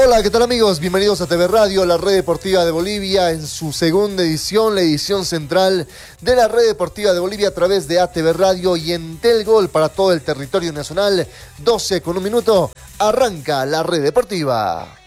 Hola, ¿qué tal amigos? Bienvenidos a TV Radio, la red deportiva de Bolivia, en su segunda edición, la edición central de la red deportiva de Bolivia a través de ATV Radio y en Telgol para todo el territorio nacional. 12 con un minuto, arranca la red deportiva.